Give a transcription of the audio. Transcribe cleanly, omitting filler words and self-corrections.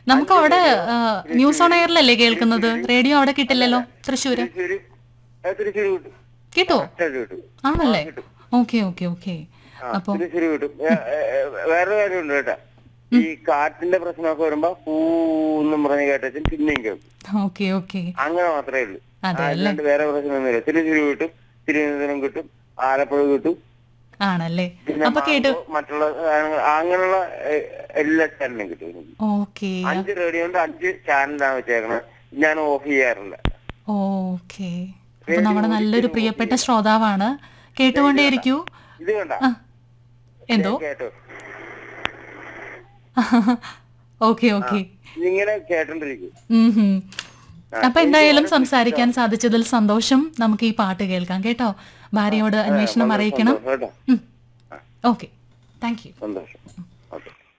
നമുക്ക് അവിടെ news on എയറിലല്ലേ കേൾക്കുന്നത്? റേഡിയോ അവിടെ കിട്ടില്ലല്ലോ തൃശ്ശൂര്. തൃശ്ശൂർ കിട്ടും. കിട്ടോ? കിട്ടും. ആണല്ലേ? Okay okay okay. അപ്പൊ തൃശ്ശൂർ കിട്ടും. വേറൊരു കാര്യമുണ്ട് കേട്ടാ, ഈ കാറ്റിന്റെ പ്രശ്നമൊക്കെ വരുമ്പോ പൂന്നും പറഞ്ഞ് കേട്ടും പിന്നെയും കേൾക്കും. ഓക്കെ ഓക്കെ, അങ്ങനെ മാത്രമേ ഉള്ളൂ. അതെ. അല്ലാണ്ട് വേറെ പ്രശ്നമൊന്നുമില്ല. തൃശ്ശൂർ കിട്ടും, തിരുവനന്തപുരം കിട്ടും, ആലപ്പുഴ കിട്ടും. ആണല്ലേ? പിന്നെ അപ്പൊ കേട്ടു. മറ്റുള്ള അങ്ങനെയുള്ള എല്ലാ ചാനലും കിട്ടും. ഓക്കെ 5 റേഡിയോ ഉണ്ട്, 5 ചാനലാണ് വെച്ചേക്കണത്. ഞാൻ ഓഫ് ചെയ്യാറില്ല. ഓക്കെ. അപ്പൊ നമ്മുടെ നല്ലൊരു പ്രിയപ്പെട്ട ശ്രോതാവാണ്, കേട്ടുകൊണ്ടേയിരിക്കൂ. ഇത് കണ്ട എന്തോ? കേട്ടോ? ഓക്കെ ഓക്കെ, ഇങ്ങനെ കേട്ടോണ്ടിരിക്കും. അപ്പൊ എന്തായാലും സംസാരിക്കാൻ സാധിച്ചതിൽ സന്തോഷം. നമുക്ക് ഈ പാട്ട് കേൾക്കാം കേട്ടോ. ഭാര്യയോട് അന്വേഷണം അറിയിക്കണം. Okay, thank you. സന്തോഷം.